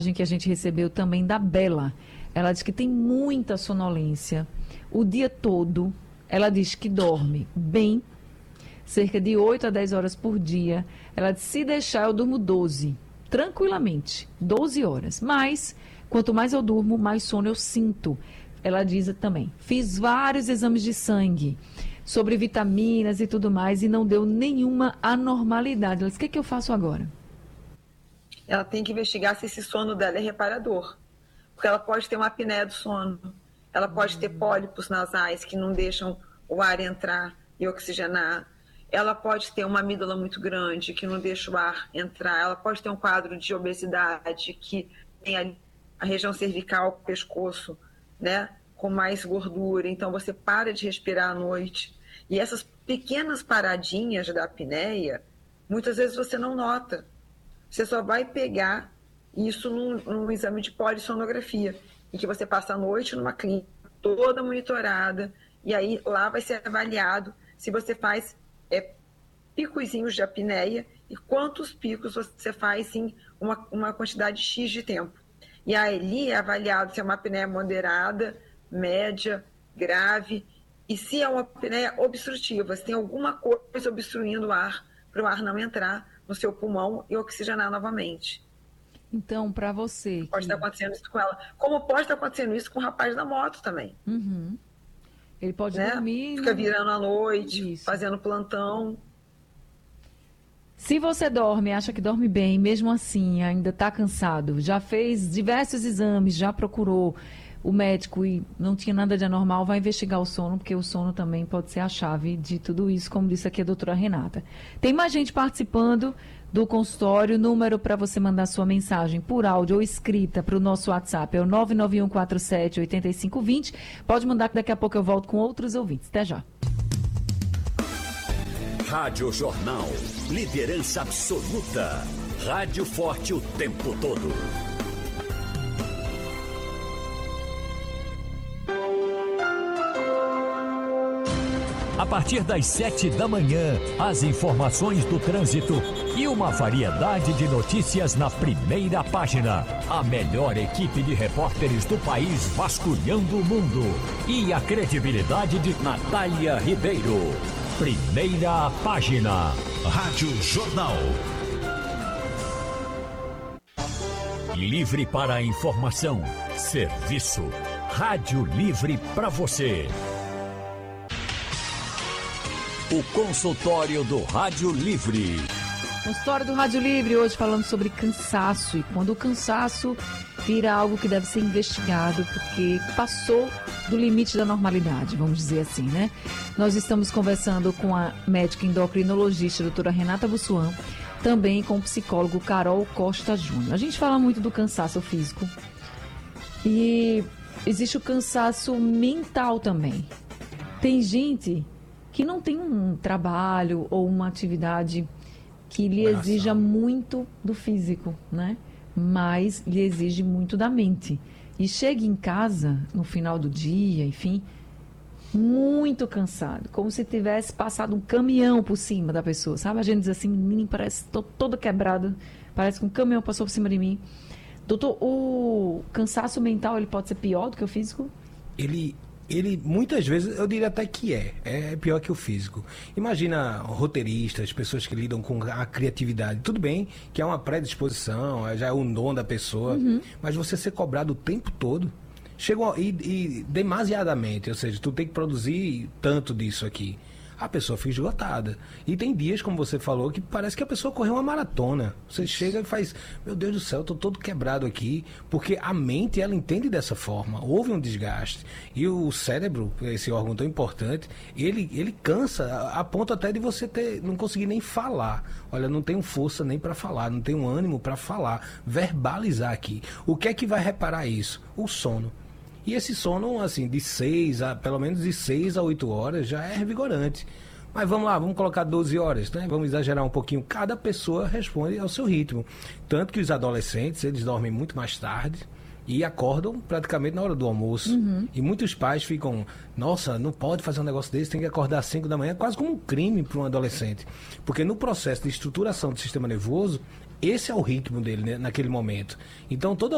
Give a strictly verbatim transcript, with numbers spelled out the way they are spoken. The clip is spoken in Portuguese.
que a gente recebeu também da Bela. Ela diz que tem muita sonolência o dia todo. Ela diz que dorme bem, cerca de oito a dez horas por dia. Ela diz, se deixar eu durmo doze, tranquilamente, doze horas. Mas, quanto mais eu durmo, mais sono eu sinto. Ela diz também, fiz vários exames de sangue sobre vitaminas e tudo mais e não deu nenhuma anormalidade. Ela diz, o que, é que eu faço agora? Ela tem que investigar se esse sono dela é reparador. Porque ela pode ter uma apneia do sono, ela pode ter pólipos nasais que não deixam o ar entrar e oxigenar, ela pode ter uma amígdala muito grande que não deixa o ar entrar, ela pode ter um quadro de obesidade que tem a, a região cervical, o pescoço, né, com mais gordura, então você para de respirar à noite. E essas pequenas paradinhas da apneia, muitas vezes você não nota. Você só vai pegar isso num, num exame de polissonografia, em que você passa a noite numa clínica toda monitorada, e aí lá vai ser avaliado se você faz é, picozinhos de apneia e quantos picos você faz em uma, uma quantidade X de tempo. E aí ali é avaliado se é uma apneia moderada, média, grave, e se é uma apneia obstrutiva, se tem alguma coisa obstruindo o ar, para o ar não entrar no seu pulmão e oxigenar novamente. Então, para você... Pode que... estar acontecendo isso com ela. Como pode estar acontecendo isso com o rapaz da moto também. Uhum. Ele pode né? dormir... Fica virando à noite, isso. fazendo plantão. Se você dorme, acha que dorme bem, mesmo assim ainda está cansado, já fez diversos exames, já procurou o médico e não tinha nada de anormal, vai investigar o sono, porque o sono também pode ser a chave de tudo isso, como disse aqui a doutora Renata. Tem mais gente participando do consultório. Número para você mandar sua mensagem por áudio ou escrita para o nosso WhatsApp é o nove nove um quatro sete oito cinco dois zero. Pode mandar que daqui a pouco eu volto com outros ouvintes. Até já. Rádio Jornal. Liderança absoluta. Rádio forte o tempo todo. A partir das sete da manhã, as informações do trânsito e uma variedade de notícias na primeira página. A melhor equipe de repórteres do país vasculhando o mundo. E a credibilidade de Natália Ribeiro. Primeira página. Rádio Jornal. Livre para a informação. Serviço. Rádio Livre para você. O consultório do Rádio Livre. Consultório do Rádio Livre, hoje falando sobre cansaço. E quando o cansaço vira algo que deve ser investigado, porque passou do limite da normalidade, vamos dizer assim, né? Nós estamos conversando com a médica endocrinologista, a doutora Renata Bussuan, também com o psicólogo Carol Costa Júnior. A gente fala muito do cansaço físico e existe o cansaço mental também. Tem gente que não tem um trabalho ou uma atividade que lhe exija muito do físico, né? Mas lhe exige muito da mente. E chega em casa, no final do dia, enfim, muito cansado, como se tivesse passado um caminhão por cima da pessoa, sabe? A gente diz assim, menino, parece, tô toda quebrada, parece que um caminhão passou por cima de mim. Doutor, o cansaço mental, ele pode ser pior do que o físico? Ele... Ele, muitas vezes, eu diria até que é. É pior que o físico. Imagina roteiristas, pessoas que lidam com a criatividade. Tudo bem que é uma predisposição, já é um dom da pessoa, uhum. Mas você ser cobrado o tempo todo, chega e, e demasiadamente, ou seja, tu tem que produzir tanto disso aqui. A pessoa fica esgotada. E tem dias, como você falou, que parece que a pessoa correu uma maratona. Você chega e faz, meu Deus do céu, eu tô todo quebrado aqui. Porque a mente, ela entende dessa forma. Houve um desgaste. E o cérebro, esse órgão tão importante, ele, ele cansa, a ponto até de você ter, não conseguir nem falar. Olha, não tenho força nem para falar, não tenho ânimo para falar. Verbalizar aqui. O que é que vai reparar isso? O sono. E esse sono, assim, de seis a, pelo menos de seis a oito horas já é revigorante. Mas vamos lá, vamos colocar doze horas, né? Vamos exagerar um pouquinho. Cada pessoa responde ao seu ritmo. Tanto que os adolescentes, eles dormem muito mais tarde e acordam praticamente na hora do almoço. Uhum. E muitos pais ficam, nossa, não pode fazer um negócio desse, tem que acordar às cinco da manhã, quase como um crime para um adolescente. Porque no processo de estruturação do sistema nervoso, esse é o ritmo dele, né, naquele momento. Então, todo